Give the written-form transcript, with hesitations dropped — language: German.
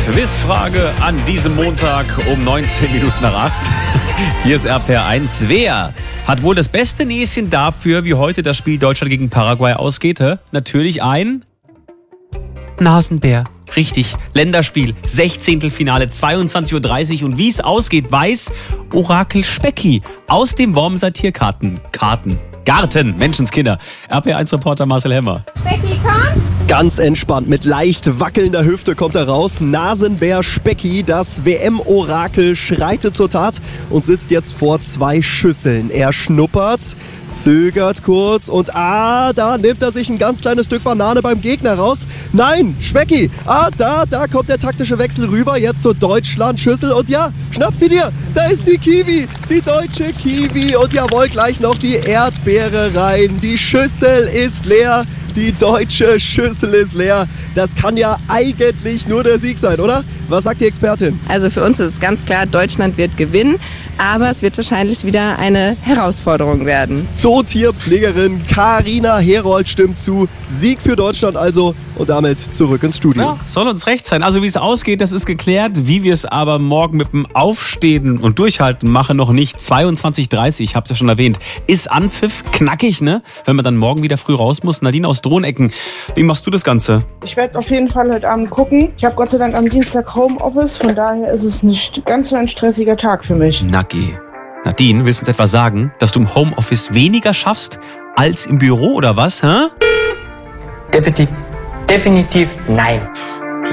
Quizfrage an diesem Montag um 19 Minuten nach 8. Hier ist RPR1. Wer hat wohl das beste Näschen dafür, wie heute das Spiel Deutschland gegen Paraguay ausgeht? Natürlich ein Nasenbär. Richtig, Länderspiel, 16. Finale, 22.30 Uhr. Und wie es ausgeht, weiß Orakel Specki aus dem Wormser Tiergarten. Garten, Menschenskinder. RPR1-Reporter Marcel Hemmer. Specki, komm! Ganz entspannt, mit leicht wackelnder Hüfte kommt er raus. Nasenbär Specki, das WM-Orakel, schreitet zur Tat und sitzt jetzt vor 2 Schüsseln. Er schnuppert, zögert kurz und da nimmt er sich ein ganz kleines Stück Banane beim Gegner raus. Nein, Specki, da kommt der taktische Wechsel rüber, jetzt zur Deutschland-Schüssel und ja, schnapp sie dir, da ist die Kiwi, die deutsche Kiwi und jawohl, gleich noch die Erdbeere rein. Die Schüssel ist leer. Die deutsche Schüssel ist leer. Das kann ja eigentlich nur der Sieg sein, oder? Was sagt die Expertin? Also für uns ist es ganz klar, Deutschland wird gewinnen, aber es wird wahrscheinlich wieder eine Herausforderung werden. Zootierpflegerin Carina Herold stimmt zu. Sieg für Deutschland also und damit zurück ins Studio. Ja, soll uns recht sein. Also wie es ausgeht, das ist geklärt. Wie wir es aber morgen mit dem Aufstehen und Durchhalten machen, noch nicht. 22.30 ich hab's ja schon erwähnt. Ist Anpfiff knackig, ne? Wenn man dann morgen wieder früh raus muss. Nadine aus Drohnecken, wie machst du das Ganze? Ich werde auf jeden Fall heute Abend gucken. Ich habe Gott sei Dank am Dienstag Homeoffice, von daher ist es nicht ganz so ein stressiger Tag für mich. Nacki. Nadine, willst du uns etwa sagen, dass du im Homeoffice weniger schaffst als im Büro oder was, hä? Definitiv nein.